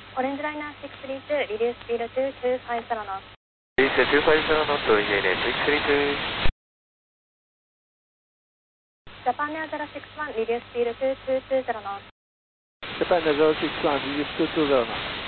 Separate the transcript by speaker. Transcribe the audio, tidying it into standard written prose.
Speaker 1: Orange Liner 632, reduce speed to 250 knots.
Speaker 2: Reduce 250 knots, ENA 632.
Speaker 1: Japan Air 061, reduce speed to 220 knots.
Speaker 3: Japan Air 061, reduce 220 knots.